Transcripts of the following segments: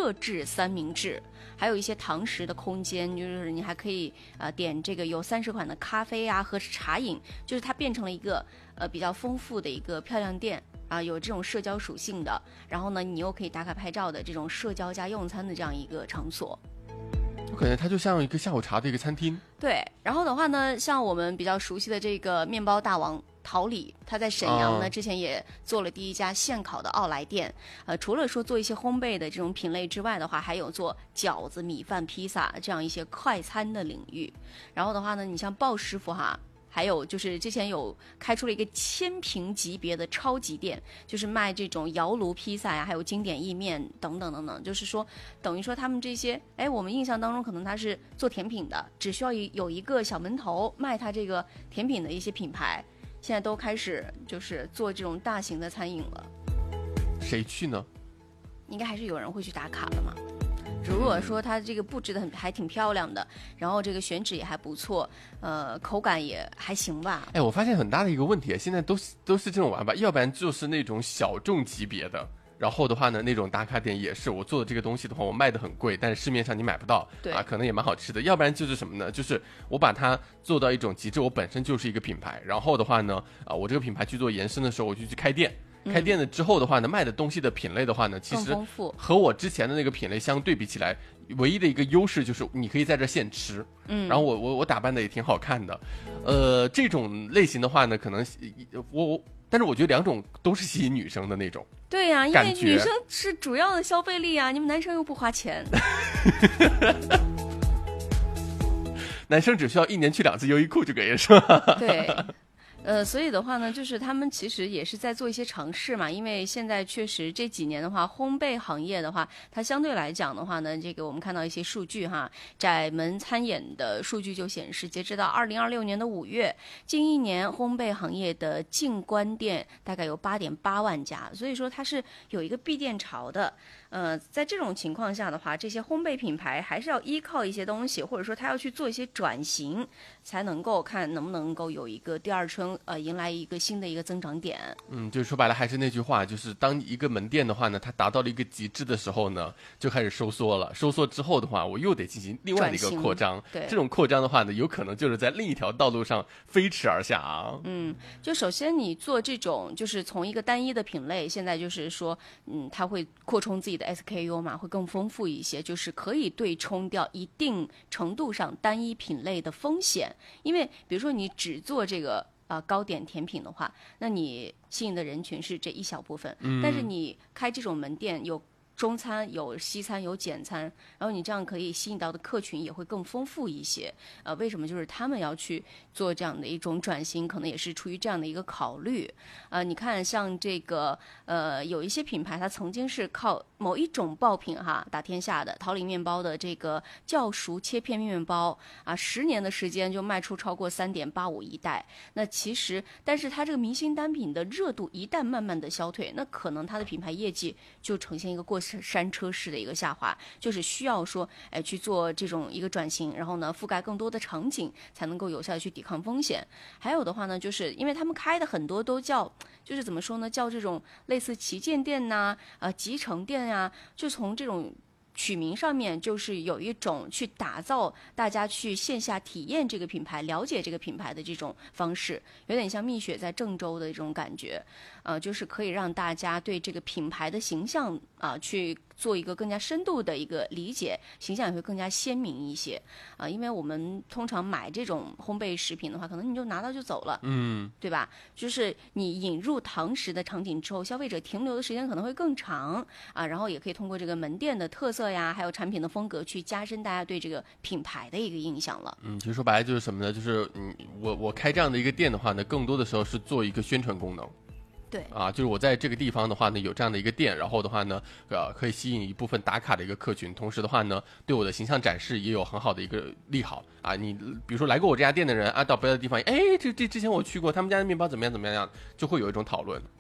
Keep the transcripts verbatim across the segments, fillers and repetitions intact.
特制三明治，还有一些堂食的空间，就是你还可以呃点这个有三十款的咖啡啊和茶饮，就是它变成了一个呃比较丰富的一个漂亮店啊，有这种社交属性的，然后呢你又可以打卡拍照的这种社交加用餐的这样一个场所。 我感觉它就像一个下午茶的一个餐厅。 对，然后的话呢，像我们比较熟悉的这个面包大王桃李，他在沈阳呢、哦、之前也做了第一家现烤的奥莱店。呃，除了说做一些烘焙的这种品类之外的话，还有做饺子、米饭、披萨这样一些快餐的领域。然后的话呢，你像鲍师傅哈。还有就是之前有开出了一个千平级别的超级店，就是卖这种窑炉披萨呀，还有经典意面等等等等，就是说等于说他们这些，哎，我们印象当中可能他是做甜品的，只需要有一个小门头卖他这个甜品的一些品牌，现在都开始就是做这种大型的餐饮了。 谁去呢？ 应该还是有人会去打卡的嘛。如果说它这个布置的很还挺漂亮的，然后这个选址也还不错，呃，口感也还行吧。 哎，我发现很大的一个问题，现在都是都是这种玩法，要不然就是那种小众级别的，然后的话呢，那种打卡点也是我做的这个东西的话，我卖的很贵，但是市面上你买不到， 对啊，可能也蛮好吃的。要不然就是什么呢？就是我把它做到一种极致，我本身就是一个品牌，然后的话呢，啊，我这个品牌去做延伸的时候，我就去开店。开店了之后的话呢，卖的东西的品类的话呢，其实和我之前的那个品类相对比起来，唯一的一个优势就是你可以在这现吃，嗯，然后我我我打扮的也挺好看的，呃，这种类型的话呢，可能我我，但是我觉得两种都是吸引女生的那种， 对呀、啊，因为女生是主要的消费力啊，你们男生又不花钱， 男生只需要一年去两次优衣库就可以，是吧？ 对。呃，所以的话呢，就是他们其实也是在做一些尝试嘛，因为现在确实这几年的话，烘焙行业的话，它相对来讲的话呢，这个我们看到一些数据哈，窄门餐饮的数据就显示，截止到二零二六年的五月，近一年烘焙行业的进关店大概有八点八万家，所以说它是有一个闭店潮的。呃，在这种情况下的话，这些烘焙品牌还是要依靠一些东西，或者说它要去做一些转型，才能够看能不能够有一个第二春，呃，迎来一个新的一个增长点。 嗯，就是说白了还是那句话，就是当一个门店的话呢，它达到了一个极致的时候呢，就开始收缩了。收缩之后的话，我又得进行另外的一个扩张。 对， 这种扩张的话呢，有可能就是在另一条道路上飞驰而下啊。 嗯，就首先你做这种，就是从一个单一的品类，现在就是说，嗯，它会扩充自己的 S K U 嘛，会更丰富一些，就是可以对冲掉一定程度上单一品类的风险。因为比如说你只做这个呃糕点甜品的话，那你吸引的人群是这一小部分，嗯、但是你开这种门店有中餐有西餐有简餐，然后你这样可以吸引到的客群也会更丰富一些。呃，为什么就是他们要去做这样的一种转型，可能也是出于这样的一个考虑。呃，你看像这个呃有一些品牌，它曾经是靠某一种爆品哈打天下的，桃李面包的这个较熟切片面包啊，十年的时间就卖出超过三点八五亿袋。那其实，但是它这个明星单品的热度一旦慢慢的消退，那可能它的品牌业绩就呈现一个过山车式的一个下滑，就是需要说，哎，去做这种一个转型，然后呢，覆盖更多的场景，才能够有效的去抵抗风险。还有的话呢，就是因为他们开的很多都叫，就是怎么说呢，叫这种类似旗舰店呐、呃，集成店呀、就从这种取名上面就是有一种去打造大家去线下体验这个品牌、了解这个品牌的这种方式，有点像蜜雪在郑州的这种感觉，呃，就是可以让大家对这个品牌的形象啊、呃、去做一个更加深度的一个理解，形象也会更加鲜明一些啊、呃。因为我们通常买这种烘焙食品的话，可能你就拿到就走了， 嗯， 对吧？就是你引入堂食的场景之后，消费者停留的时间可能会更长啊，然后也可以通过这个门店的特色呀，还有产品的风格，去加深大家对这个品牌的一个印象了。 嗯，其实说白了就是什么呢？就是嗯，我我开这样的一个店的话呢，更多的时候是做一个宣传功能。 对啊，就是我在这个地方的话呢，有这样的一个店，然后的话呢，呃，可以吸引一部分打卡的一个客群，同时的话呢，对我的形象展示也有很好的一个利好啊。你比如说来过我这家店的人啊，到别的地方，哎，这这之前我去过，他们家的面包怎么样怎么样，就会有一种讨论。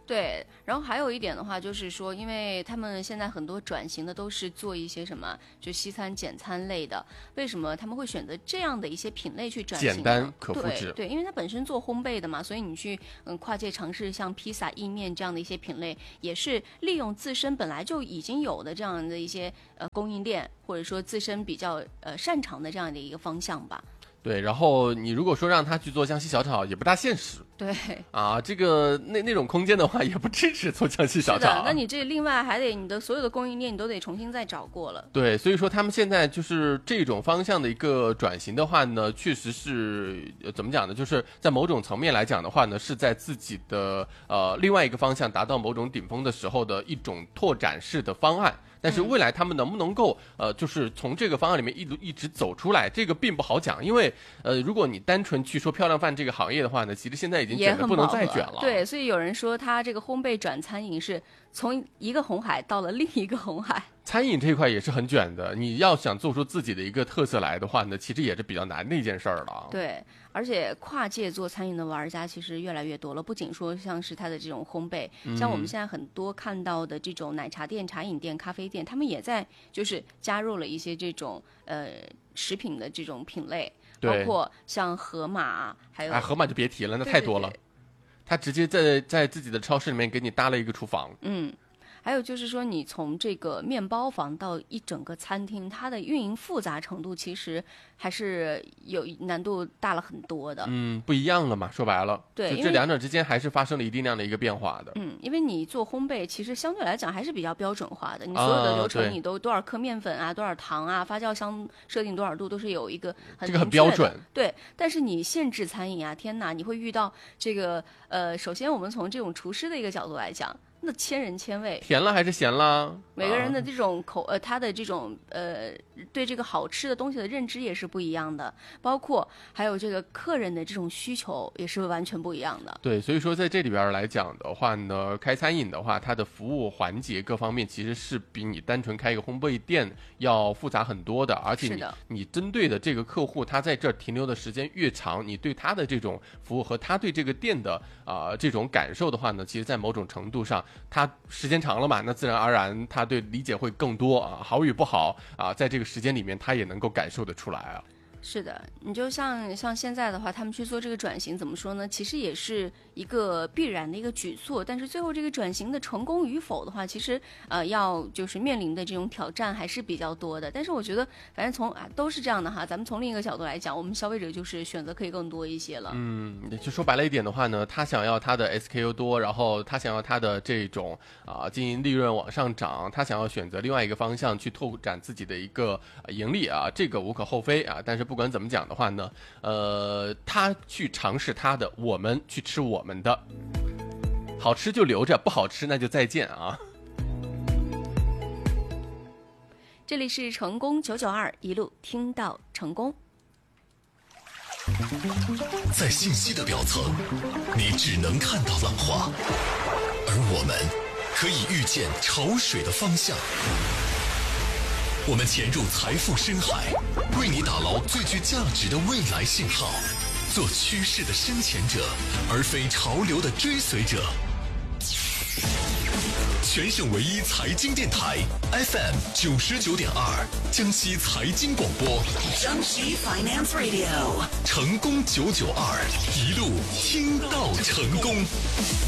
对，然后还有一点的话，就是说，因为他们现在很多转型的都是做一些什么，就西餐、简餐类的。为什么他们会选择这样的一些品类去转型呢？ 简单可复制。 对对，因为它本身做烘焙的嘛，所以你去嗯跨界尝试像披萨、意面这样的一些品类，也是利用自身本来就已经有的这样的一些呃供应链，或者说自身比较呃擅长的这样的一个方向吧。 对，然后你如果说让他去做江西小炒，也不大现实。 对啊，这个那那种空间的话，也不支持做江西小炒。 是的，那你这另外还得你的所有的供应链，你都得重新再找过了。 对，所以说他们现在就是这种方向的一个转型的话呢，确实是怎么讲呢？就是在某种层面来讲的话呢，是在自己的呃另外一个方向达到某种顶峰的时候的一种拓展式的方案。但是未来他们能不能够呃，就是从这个方案里面一路一直走出来，这个并不好讲。因为呃，如果你单纯去说漂亮饭这个行业的话呢，其实现在已经卷得不能再卷了。 对，所以有人说他这个烘焙转餐饮是从一个红海到了另一个红海。 餐饮这一块也是很卷的，你要想做出自己的一个特色来的话呢，其实也是比较难的一件事儿了。 对，而且跨界做餐饮的玩家其实越来越多了，不仅说像是它的这种烘焙， 嗯、 像我们现在很多看到的这种奶茶店、茶饮店、咖啡店，他们也在就是加入了一些这种呃食品的这种品类，包括像盒马，还有哎，盒马就别提了，那太多了。 对对对， 他直接在在自己的超市里面给你搭了一个厨房。 嗯。还有就是说，你从这个面包房到一整个餐厅，它的运营复杂程度其实还是有难度大了很多的。 嗯，不一样了嘛，说白了， 对， 就这两者之间还是发生了一定量的一个变化的。 嗯，因为你做烘焙，其实相对来讲还是比较标准化的，你所有的流程，你都多少克面粉啊，多少糖啊，发酵箱设定多少度，都是有一个很这个很标准。 对，但是你限制餐饮啊，天哪，你会遇到这个呃，首先我们从这种厨师的一个角度来讲。那千人千味， 甜了还是咸了？ 每个人的这种口、啊、呃，他的这种呃，对这个好吃的东西的认知也是不一样的，包括还有这个客人的这种需求也是完全不一样的。 对，所以说在这里边来讲的话呢，开餐饮的话，它的服务环节各方面其实是比你单纯开一个烘焙店要复杂很多的，而且你你针对的这个客户，他在这儿停留的时间越长，你对他的这种服务和他对这个店的啊、呃、这种感受的话呢，其实在某种程度上。他时间长了嘛，那自然而然他对理解会更多啊，好与不好啊，在这个时间里面他也能够感受得出来啊。 是的，你就像像现在的话，他们去做这个转型，怎么说呢？其实也是一个必然的一个举措，但是最后这个转型的成功与否的话，其实呃要就是面临的这种挑战还是比较多的。但是我觉得，反正从啊都是这样的哈，咱们从另一个角度来讲，我们消费者就是选择可以更多一些了。 嗯，就说白了一点的话呢，他想要他的 S K U 多，然后他想要他的这种啊经营利润往上涨，他想要选择另外一个方向去拓展自己的一个盈利啊，这个无可厚非啊。但是不管怎么讲的话呢，呃，他去尝试他的，我们去吃我们的，好吃就留着，不好吃那就再见啊。 这里是成功九九二，一路听到成功。 在信息的表层，你只能看到浪花，而我们可以预见潮水的方向。我们潜入财富深海，为你打牢最具价值的未来信号，做趋势的深潜者，而非潮流的追随者。全省唯一财经电台 F M 九十九点二，江西财经广播， 江西 Finance Radio， 成功九九二，一路听到成功。